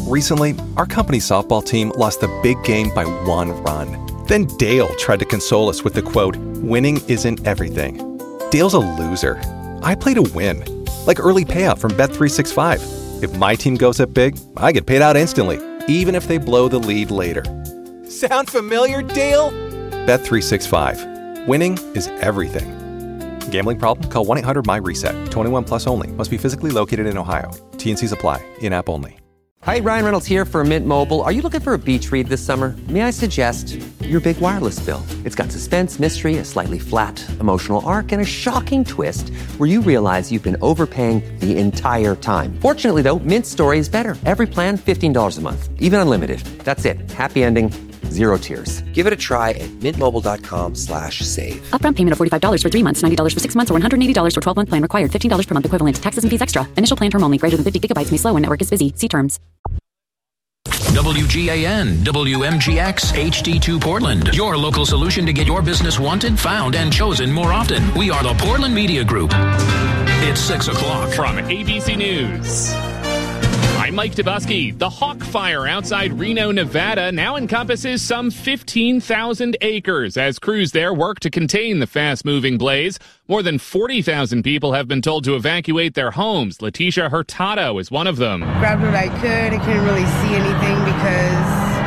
Recently, our company softball team lost the big game by 1 run. Then Dale tried to console us with the quote, "Winning isn't everything." Dale's a loser. I play to win. Like early payout from Bet365. If my team goes up big, I get paid out instantly, even if they blow the lead later. Sound familiar, Dale? Bet365. Winning is everything. Gambling problem? Call 1-800-MY-RESET. 21 plus only. Must be physically located in Ohio. T&Cs apply. In-app only. Hi, Ryan Reynolds here for Mint Mobile. Are you looking for a beach read this summer? May I suggest your big wireless bill? It's got suspense, mystery, a slightly flat, emotional arc, and a shocking twist where you realize you've been overpaying the entire time. Fortunately, though, Mint's story is better. Every plan, $15 a month. Even unlimited. That's it. Happy ending. Zero tears. Give it a try at mintmobile.com/save. Upfront payment of $45 for 3 months, $90 for 6 months, or $180 for 12-month plan required. $15 per month equivalent. Taxes and fees extra. Initial plan term only. Greater than 50 gigabytes may slow when network is busy. See terms. WGAN, WMGX, HD2 Portland. Your local solution to get your business wanted, found, and chosen more often. We are the Portland Media Group. It's 6 o'clock. From ABC News, I'm Mike Dubusky. The Hawk Fire outside Reno, Nevada now encompasses some 15,000 acres as crews there work to contain the fast-moving blaze. More than 40,000 people have been told to evacuate their homes. Letitia Hurtado is one of them. Grabbed what I could. I couldn't really see anything because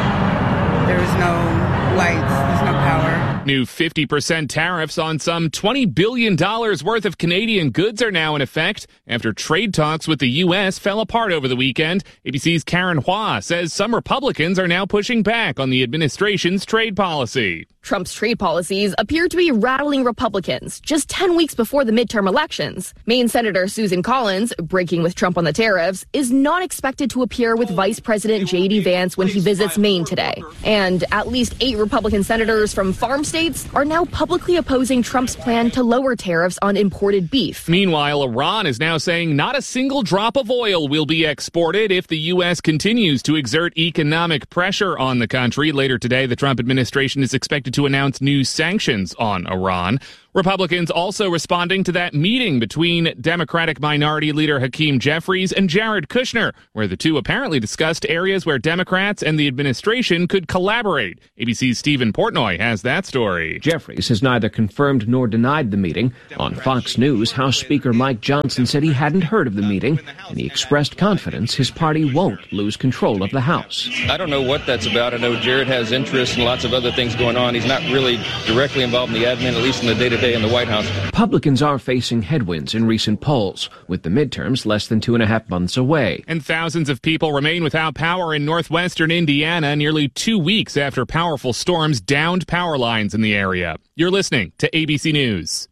there was no lights. There's no power. New 50% tariffs on some $20 billion worth of Canadian goods are now in effect after trade talks with the U.S. fell apart over the weekend. ABC's Karen Hua says some Republicans are now pushing back on the administration's trade policy. Trump's trade policies appear to be rattling Republicans just 10 weeks before the midterm elections. Maine Senator Susan Collins, breaking with Trump on the tariffs, is not expected to appear with Vice President J.D. Vance when he visits Maine today. And at least 8 Republican senators from farm states are now publicly opposing Trump's plan to lower tariffs on imported beef. Meanwhile, Iran is now saying not a single drop of oil will be exported if the U.S. continues to exert economic pressure on the country. Later today, the Trump administration is expected to announce new sanctions on Iran. Republicans also responding to that meeting between Democratic Minority Leader Hakeem Jeffries and Jared Kushner, where the two apparently discussed areas where Democrats and the administration could collaborate. ABC's Stephen Portnoy has that story. Jeffries has neither confirmed nor denied the meeting. On Fox News, House Speaker Mike Johnson said he hadn't heard of the meeting, and he expressed confidence his party won't lose control of the House. I don't know what that's about. I know Jared has interest in lots of other things going on. He's not really directly involved in the admin, at least in the day-to-day in the White House. Republicans are facing headwinds in recent polls, with the midterms less than 2.5 months away. And thousands of people remain without power in northwestern Indiana nearly 2 weeks after powerful storms downed power lines in the area. You're listening to ABC News.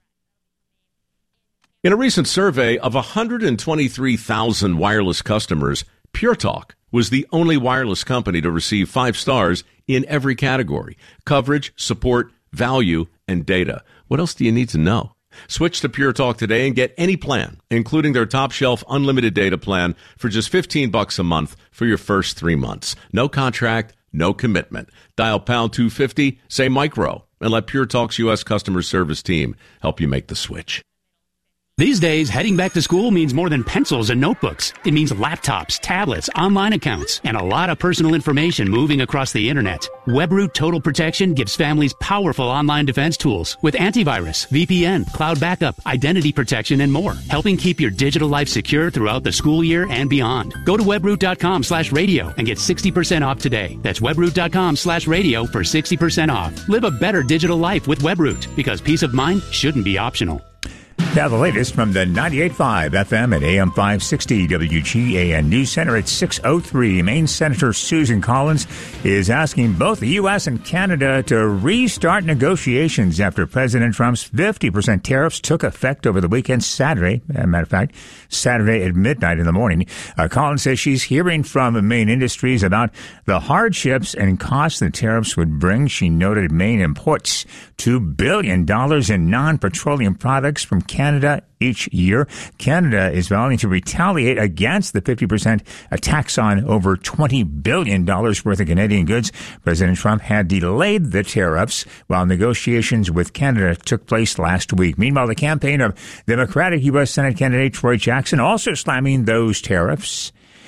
In a recent survey of 123,000 wireless customers, Pure Talk was the only wireless company to receive 5 stars in every category: coverage, support, value, and data. What else do you need to know? Switch to Pure Talk today and get any plan, including their top shelf unlimited data plan, for just $15 a month for your first 3 months. No contract, no commitment. Dial pound 250, say micro, and let Pure Talk's U.S. customer service team help you make the switch. These days, heading back to school means more than pencils and notebooks. It means laptops, tablets, online accounts, and a lot of personal information moving across the internet. WebRoot Total Protection gives families powerful online defense tools with antivirus, VPN, cloud backup, identity protection, and more, helping keep your digital life secure throughout the school year and beyond. Go to webroot.com/radio and get 60% off today. That's webroot.com/radio for 60% off. Live a better digital life with WebRoot, because peace of mind shouldn't be optional. Now the latest from the 98.5 FM and AM 560 WGAN News Center at 6:03. Maine Senator Susan Collins is asking both the U.S. and Canada to restart negotiations after President Trump's 50% tariffs took effect over the weekend, Saturday. As a matter of fact, Saturday at midnight in the morning. Collins says she's hearing from Maine industries about the hardships and costs the tariffs would bring. She noted Maine imports $2 billion in non-petroleum products from Canada each year. Canada is vowing to retaliate against the 50% tax on over $20 billion worth of Canadian goods. President Trump had delayed the tariffs while negotiations with Canada took place last week. Meanwhile, the campaign of Democratic U.S. Senate candidate Troy Jackson also slamming those tariffs.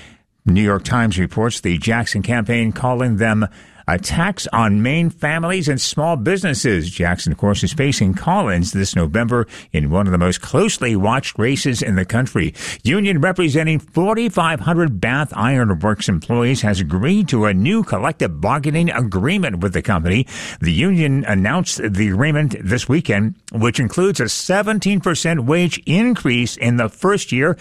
New York Times reports the Jackson campaign calling them attacks on Maine families and small businesses. Jackson, of course, is facing Collins this November in one of the most closely watched races in the country. Union representing 4,500 Bath Iron Works employees has agreed to a new collective bargaining agreement with the company. The union announced the agreement this weekend, which includes a 17% wage increase in the first year,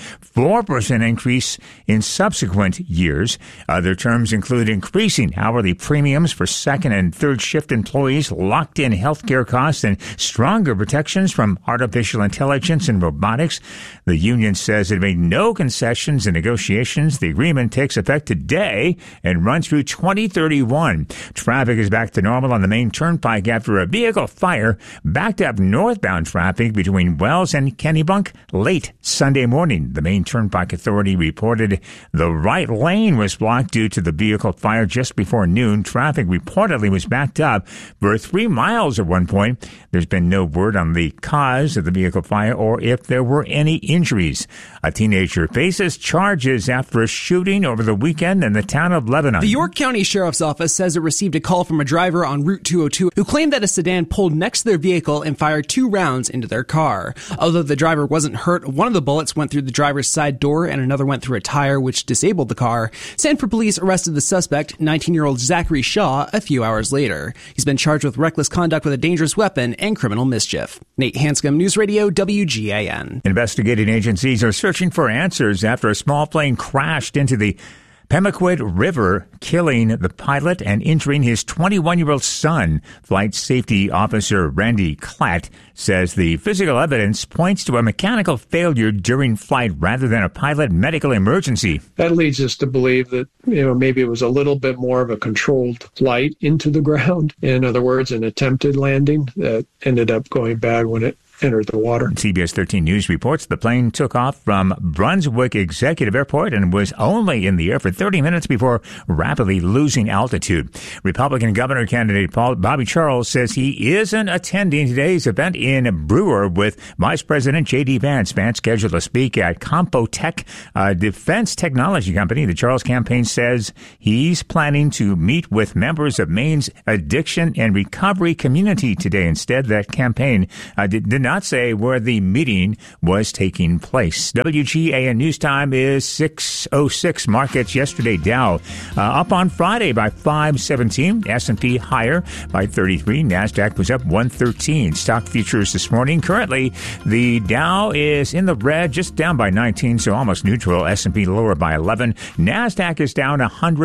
4% increase in subsequent years. Other terms include increasing hourly premiums for second and third shift employees, locked in healthcare costs, and stronger protections from artificial intelligence and robotics. The union says it made no concessions in negotiations. The agreement takes effect today and runs through 2031. Traffic is back to normal on the Maine Turnpike after a vehicle fire backed up northbound traffic between Wells and Kennebunk late Sunday morning. The Maine Turnpike Authority reported the right lane was blocked due to the vehicle fire just before noon. Traffic reportedly was backed up for 3 miles at one point. There's been no word on the cause of the vehicle fire or if there were any injuries. A teenager faces charges after a shooting over the weekend in the town of Lebanon. The York County Sheriff's Office says it received a call from a driver on Route 202 who claimed that a sedan pulled next to their vehicle and fired 2 rounds into their car. Although the driver wasn't hurt, one of the bullets went through the driver's side door and another went through a tire, which disabled the car. Sanford police arrested the suspect, 19-year-old Zachary Shaw, a few hours later. He's been charged with reckless conduct with a dangerous weapon and criminal mischief. Nate Hanscom, News Radio, WGAN. Investigating agencies are searching for answers after a small plane crashed into the Pemaquid River, killing the pilot and injuring his 21-year-old son. Flight safety officer Randy Klatt says the physical evidence points to a mechanical failure during flight rather than a pilot medical emergency. That leads us to believe that, maybe it was a little bit more of a controlled flight into the ground. In other words, an attempted landing that ended up going bad when it entered the water. CBS 13 News reports the plane took off from Brunswick Executive Airport and was only in the air for 30 minutes before rapidly losing altitude. Republican governor candidate Bobby Charles says he isn't attending today's event in Brewer with Vice President J.D. Vance. Vance scheduled to speak at Compotech, a defense technology company. The Charles campaign says he's planning to meet with members of Maine's addiction and recovery community today. Instead, that campaign did not say where the meeting was taking place. WGAN News Time is 6:06. Markets yesterday, Dow up on Friday by 517. S&P higher by 33. NASDAQ was up 113. Stock futures this morning. Currently, the Dow is in the red, just down by 19, so almost neutral. S&P lower by 11. NASDAQ is down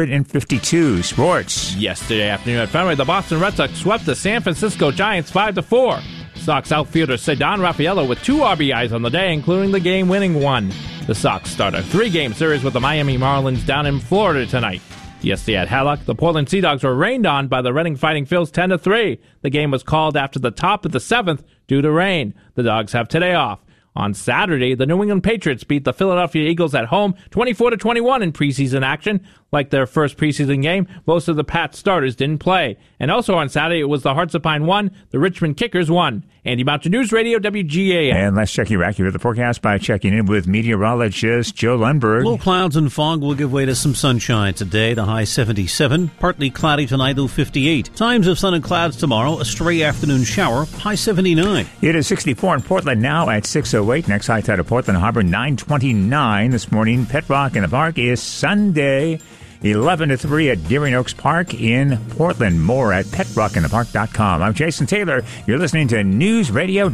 152. Sports. Yesterday afternoon at Fenway, the Boston Red Sox swept the San Francisco Giants 5-4. Sox outfielder Cedon Raffaello with 2 RBIs on the day, including the game-winning one. The Sox start a 3-game series with the Miami Marlins down in Florida tonight. Yesterday at Hallock, the Portland Sea Dogs were rained on by the Reading Fighting Phils 10-3. The game was called after the top of the 7th due to rain. The Dogs have today off. On Saturday, the New England Patriots beat the Philadelphia Eagles at home 24-21 in preseason action. Like their first preseason game, most of the Pats starters didn't play. And also on Saturday, it was the Hearts of Pine won, the Richmond Kickers won. Andy Mountain News Radio, WGAN. And let's check your accurate the forecast by checking in with meteorologist Joe Lundberg. Low clouds and fog will give way to some sunshine today. The high 77. Partly cloudy tonight, though 58. Times of sun and clouds tomorrow. A stray afternoon shower. High 79. It is 64 in Portland now at 6:08. Next high tide of Portland Harbor 9:29 this morning. Pet Rock in the Park is Sunday 11-3 at Deering Oaks Park in Portland. More at PetRockInThePark.com. I'm Jason Taylor. You're listening to News Radio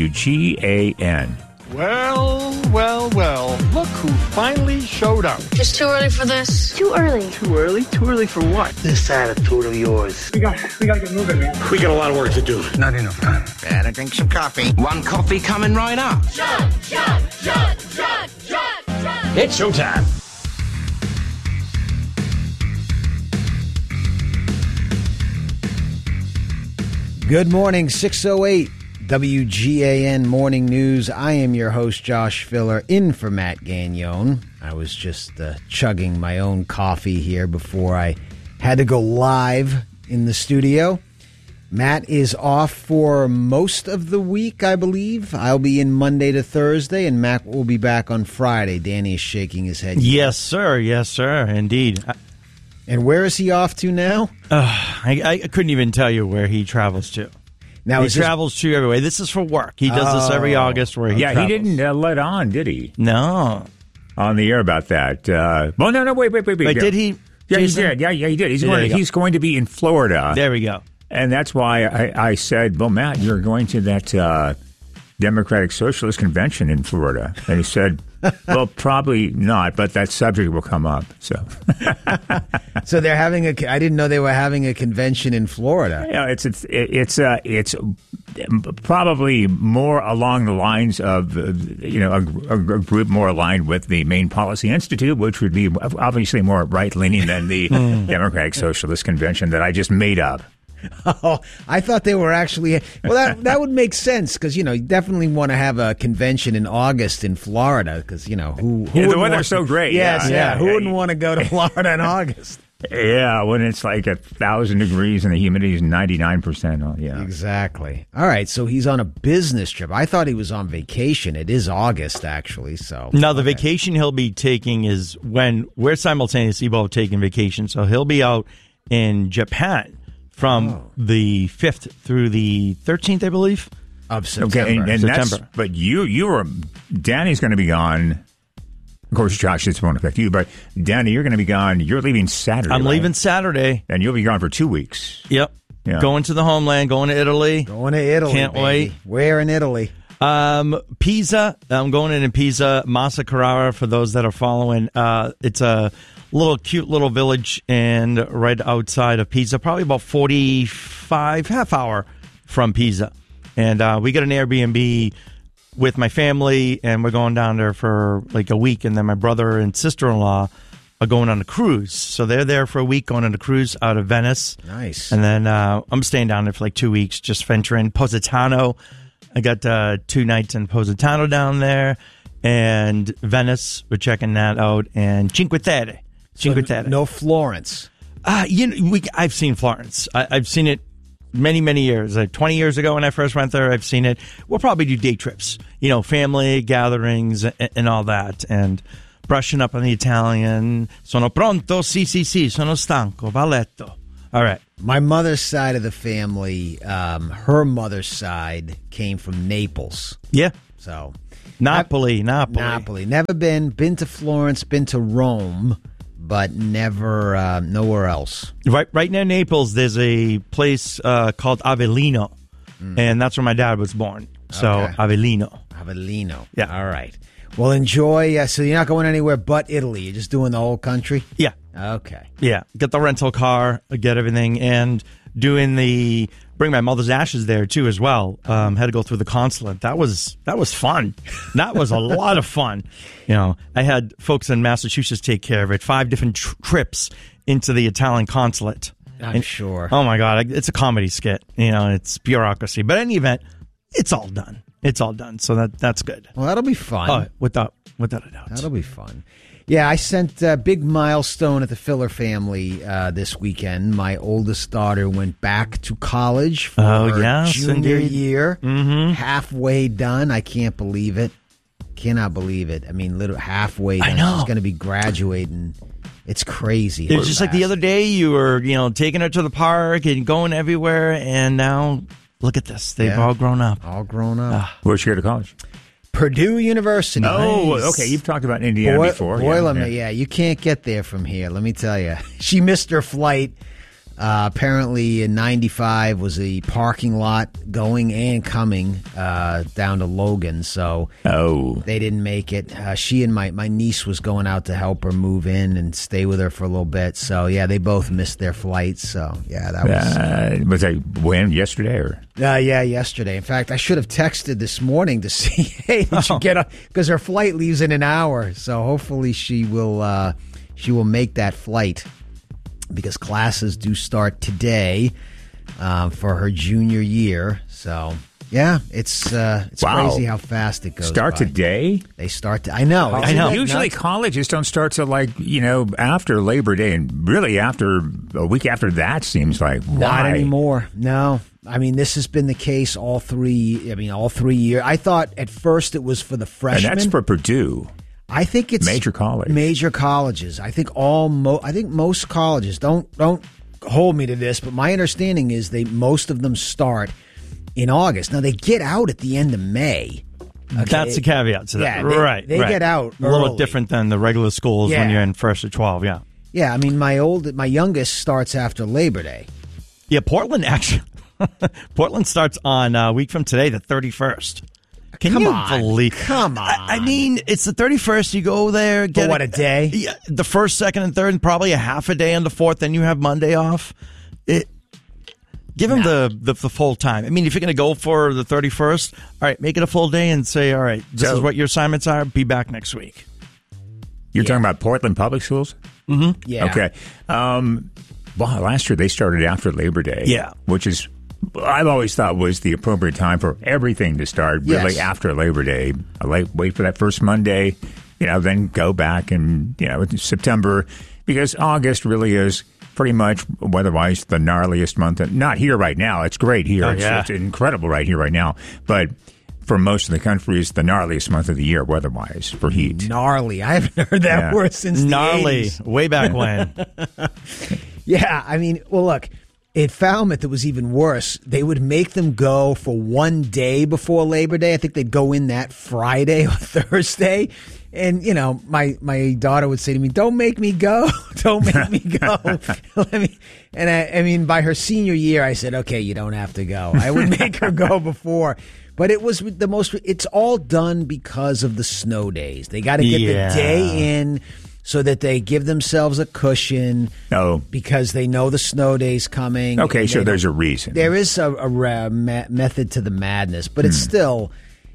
WGAN. Well. Look who finally showed up. It's too early for this. Too early. Too early? Too early for what? This attitude of yours. We gotta get moving, man. We got a lot of work to do. Not enough time. Better drink some coffee. One coffee coming right up. Shut. It's showtime. Good morning, 6:08, WGAN Morning News. I am your host, Josh Filler, in for Matt Gagnon. I was just chugging my own coffee here before I had to go live in the studio. Matt is off for most of the week, I believe. I'll be in Monday to Thursday, and Matt will be back on Friday. Danny is shaking his head. Yes, sir. Yes, sir. Indeed. And where is he off to now? I couldn't even tell you where he travels to. Now he travels to everywhere. This is for work. He does this every August where he travels. He didn't let on, did he? No. On the air about that. Well, no, wait. Did he? Yeah, Jason? he did. Yeah, he did. He's going to be in Florida. There we go. And that's why I said, well, Matt, you're going to that Democratic Socialist Convention in Florida. And he said, well, probably not, but that subject will come up. So they're having I didn't know they were having a convention in Florida. Yeah, it's probably more along the lines of a group more aligned with the Maine Policy Institute, which would be obviously more right leaning than the Democratic Socialist Convention that I just made up. Oh, I thought they were actually. Well, that would make sense because you definitely want to have a convention in August in Florida because who the weather's so great. Yes, yeah. Who wouldn't want to go to Florida in August? Yeah, when it's like 1,000 degrees and the humidity is 99%. Oh, yeah, exactly. All right, so he's on a business trip. I thought he was on vacation. It is August actually. So no, the vacation he'll be taking is when we're simultaneously both taking vacation. So he'll be out in Japan. From the 5th through the 13th, I believe, of September. Okay, and September. But Danny's going to be gone. Of course, Josh, this won't affect you, but Danny, you're going to be gone. You're leaving Saturday. I'm leaving Saturday. And you'll be gone for 2 weeks. Yep. Yeah. Going to the homeland, going to Italy. Can't wait. Where in Italy? Pisa. I'm going in Pisa. Massa Carrara, for those that are following. It's a cute little village and right outside of Pisa, probably about 45 half hour from Pisa. And we got an Airbnb with my family, and we're going down there for like a week. And then my brother and sister-in-law are going on a cruise. So they're there for a week going on a cruise out of Venice. Nice. And then I'm staying down there for like 2 weeks, just venturing. Positano. I got 2 nights in Positano down there. And Venice, we're checking that out. And Cinque Terre. No Florence. I've seen Florence. I've seen it many, many years. Like 20 years ago when I first went there, I've seen it. We'll probably do day trips, family gatherings and all that, and brushing up on the Italian. Sono pronto? Sì. Sono stanco. Va a letto. All right. My mother's side of the family, her mother's side came from Naples. Yeah. So Napoli. Never been to Florence, been to Rome. But never, nowhere else. Right near Naples, there's a place called Avellino, and that's where my dad was born. So okay. Avellino. Yeah. All right. Well, enjoy. So you're not going anywhere but Italy. You're just doing the whole country? Yeah. Okay. Yeah. Get the rental car, get everything, and bring my mother's ashes there too as well. Had to go through the consulate. That was fun. That was a lot of fun. I had folks in Massachusetts take care of it. 5 different trips into the Italian consulate. I'm sure. Oh my God, it's a comedy skit. It's bureaucracy. But in any event, it's all done. So that's good. Well, that'll be fun. Oh, without a doubt. That'll be fun. Yeah, I sent a big milestone at the Filler family this weekend. My oldest daughter went back to college for her junior year. Mm-hmm. Halfway done. I can't believe it. Cannot believe it. I mean, literally halfway done. I know. She's going to be graduating. It's crazy. It was just like the other day you were, taking her to the park and going everywhere, and now look at this. They've all grown up. All grown up. Where'd she go to college? Purdue University. Oh, okay. You've talked about Indiana before. Boilerman, yeah. You can't get there from here, let me tell you. She missed her flight. Apparently, in 95 was a parking lot going and coming down to Logan, so they didn't make it. She and my niece was going out to help her move in and stay with her for a little bit. So, yeah, they both missed their flights. So, yeah, that was that when? Yesterday? Or? Yeah, yesterday. In fact, I should have texted this morning to see, hey, did you get up? Because her flight leaves in an hour. So, hopefully she will make that flight. Because classes do start today for her junior year. So Yeah, it's Wow. crazy how fast it goes. Start by. today? They start. I know. I know. Usually colleges don't start till after Labor Day, and really after a week after that seems like Not why? anymore. No. I mean, this has been the case all 3 years. I thought at first it was for the freshmen. And that's for Purdue. I think it's major college. Major colleges. I think I think most colleges don't hold me to this, but my understanding is most of them start in August. Now they get out at the end of May. Okay. That's the caveat to that. Yeah, right. They get out a little early. different than the regular schools when you're in first to 12. Yeah. Yeah, I mean my youngest starts after Labor Day. Yeah, Portland actually. Portland starts on a week from today, the 31st. Can you believe? Come on. I mean, it's the 31st. You go there, get a day? Yeah, the first, second, and third, and probably a half a day on the fourth. Then you have Monday off. Give them the full time. I mean, if you're going to go for the 31st, all right, make it a full day and say, all right, this is what your assignments are. Be back next week. You're talking about Portland Public Schools? Mm-hmm. Yeah. Okay. Well, last year they started after Labor Day. Yeah. Which is, I've always thought was the appropriate time for everything to start really after Labor Day. Wait for that first Monday, then go back and, September, because August really is pretty much weather-wise the gnarliest month. Not here right now. It's great here. It's incredible right here right now. But for most of the country, it's the gnarliest month of the year weather-wise for heat. Gnarly. I haven't heard that word since gnarly. the 80s. Way back when. Yeah, I mean, well, look, at Falmouth, it was even worse. They would make them go for one day before Labor Day. I think they'd go in that Friday or Thursday. And, my daughter would say to me, don't make me go. Don't make me go. I mean, by her senior year, I said, okay, you don't have to go. I would make her go before. But it was it's all done because of the snow days. They got to get the day in so that they give themselves a cushion. Oh. Because they know the snow day's coming. Okay, so there's a reason. There is a method to the madness, but it's still,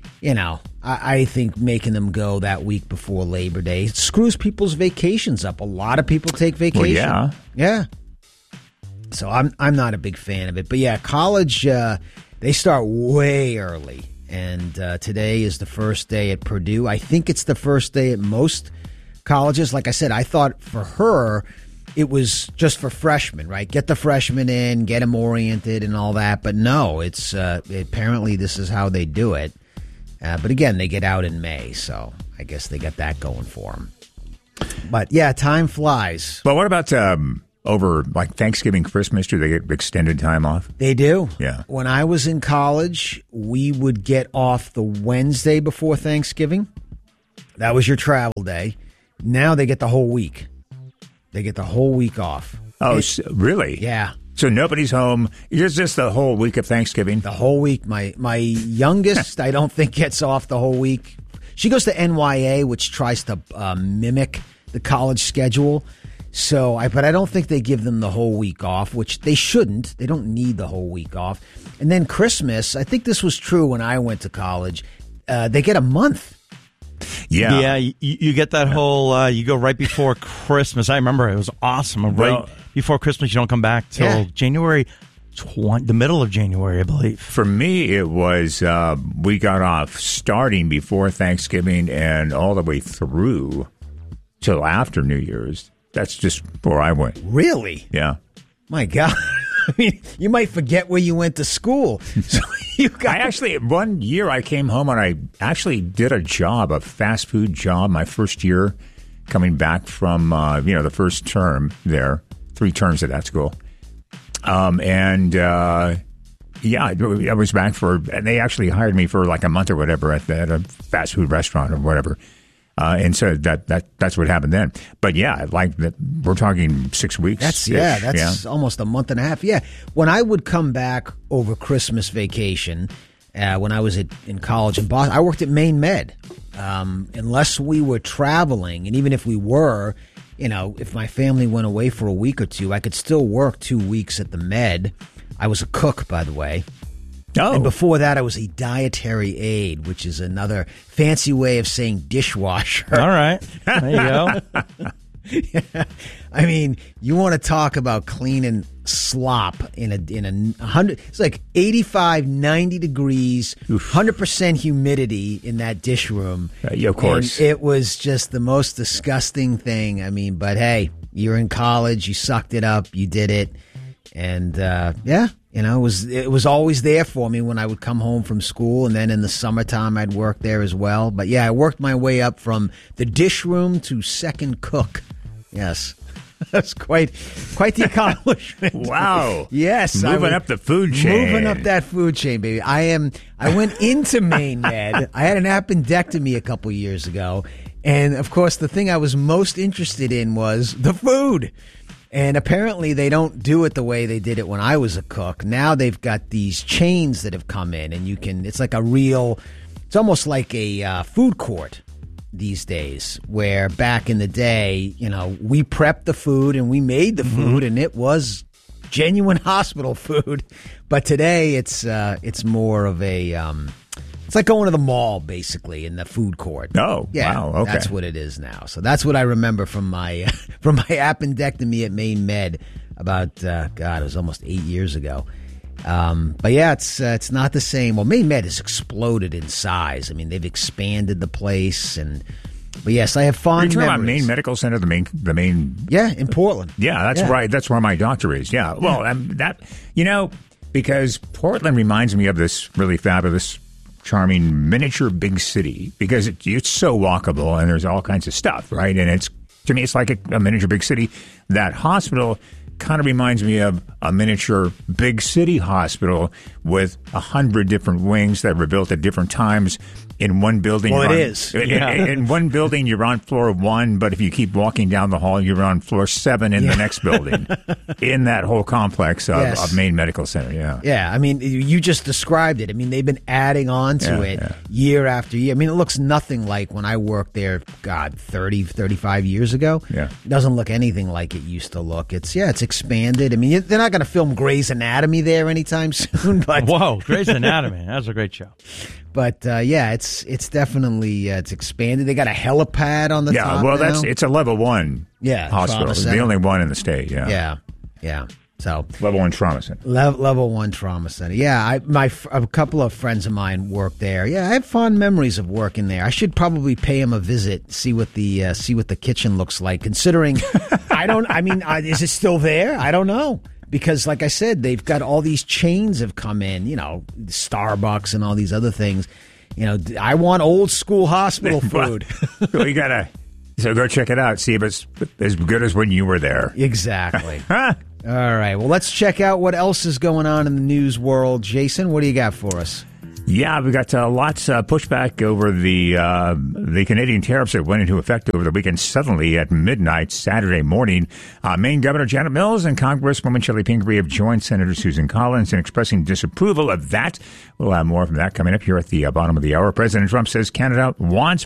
I think making them go that week before Labor Day screws people's vacations up. A lot of people take vacation. Well, yeah. So I'm not a big fan of it. But yeah, college, they start way early. And today is the first day at Purdue. I think it's the first day at most colleges. Like I said, I thought for her it was just for freshmen, right? Get the freshmen in, get them oriented and all that. But no, it's apparently this is how they do it. But again, they get out in May, so I guess they got that going for them. But yeah, time flies. Well, what about over like Thanksgiving, Christmas? Do they get extended time off? They do. Yeah. When I was in college, we would get off the Wednesday before Thanksgiving. That was your travel day. Now they get the whole week. They get the whole week off. Oh, really? Yeah. So nobody's home. It's just the whole week of Thanksgiving? The whole week. My youngest, I don't think, gets off the whole week. She goes to NYA, which tries to mimic the college schedule. But I don't think they give them the whole week off, which they shouldn't. They don't need the whole week off. And then Christmas, I think this was true when I went to college, they get a month. Yeah. Yeah, you get that whole, you go right before Christmas. I remember it was awesome. Right before Christmas, you don't come back till January, the middle of January, I believe. For me, it was, we got off starting before Thanksgiving and all the way through till after New Year's. That's just where I went. Really? Yeah. My God. I mean, you might forget where you went to school. So one year I came home and I actually did a fast food job, my first year coming back from, the first term there, 3 terms at that school. I was back and they actually hired me for like a month or whatever at a fast food restaurant or whatever. And so that's what happened then. But yeah, like that, we're talking 6 weeks. That's almost a month and a half. Yeah. When I would come back over Christmas vacation, when I was in college in Boston, I worked at Maine Med. Unless we were traveling, and even if we were, if my family went away for a week or two, I could still work 2 weeks at the Med. I was a cook, by the way. Oh. And before that, I was a dietary aide, which is another fancy way of saying dishwasher. All right. There you go. Yeah. I mean, you want to talk about cleaning slop in a 100. It's like 85, 90 degrees, 100% humidity in that dish room. Of course. And it was just the most disgusting thing. I mean, but hey, you're in college, you sucked it up, you did it. And it was always there for me when I would come home from school, and then in the summertime I'd work there as well. But yeah, I worked my way up from the dish room to second cook. Yes. That's quite the accomplishment. Wow. Yes. Moving up the food chain. Moving up that food chain, baby. I went into Maine Med. I had an appendectomy a couple years ago. And of course, the thing I was most interested in was the food. And apparently they don't do it the way they did it when I was a cook. Now they've got these chains that have come in, and it's like it's almost like a food court these days, where back in the day, we prepped the food and we made the food, and it was genuine hospital food. But today it's more of a, it's like going to the mall, basically, in the food court. Oh, yeah, wow, okay. That's what it is now. So that's what I remember from my appendectomy at Maine Med about, it was almost 8 years ago. But yeah, it's not the same. Well, Maine Med has exploded in size. I mean, they've expanded the place, but yes, I have fond memories. You're talking about Maine Medical Center, the main. Yeah, in Portland. Yeah, that's right. That's where my doctor is. Yeah. Well, because Portland reminds me of this really fabulous, charming miniature big city, because it's so walkable and there's all kinds of stuff, right? And to me, it's like a miniature big city. That hospital kind of reminds me of a miniature big city hospital with 100 different wings that were built at different times in one building. Well, it is. In one building, you're on floor 1, but if you keep walking down the hall, you're on floor 7 in the next building. In that whole complex of Maine Medical Center, yeah. Yeah, I mean, you just described it. I mean, they've been adding on to it year after year. I mean, it looks nothing like when I worked there, 30, 35 years ago. Yeah. It doesn't look anything like it used to look. It's expanded. I mean, they're not going to film Grey's Anatomy there anytime soon. But whoa, Grey's Anatomy. That's a great show. But it's definitely it's expanded. They got a helipad on the top. Yeah, well, now. it's a level 1 hospital. It's the only one in the state. Yeah. So level 1 trauma center. Level 1 trauma center. Yeah, a couple of friends of mine work there. Yeah, I have fond memories of working there. I should probably pay them a visit, see what the kitchen looks like. Considering is it still there? I don't know. Because, like I said, they've got all these chains have come in, Starbucks and all these other things. I want old school hospital food. Well, so go check it out. See if it's as good as when you were there. Exactly. All right. Well, let's check out what else is going on in the news world. Jason, what do you got for us? Yeah, we got lots of pushback over the Canadian tariffs that went into effect over the weekend suddenly at midnight Saturday morning. Maine Governor Janet Mills and Congresswoman Shelley Pingree have joined Senator Susan Collins in expressing disapproval of that. We'll have more from that coming up here at the bottom of the hour. President Trump says Canada wants